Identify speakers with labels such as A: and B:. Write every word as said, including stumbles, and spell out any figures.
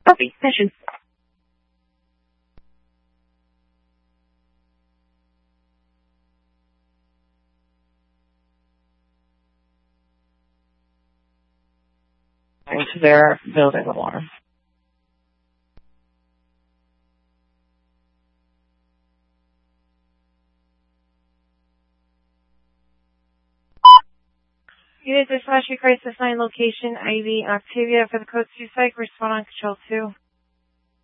A: Copy. Mission. Into their building alarm. Unit dispatch, crisis nine location, Ivy, Octavia for the code two site, respond on control two.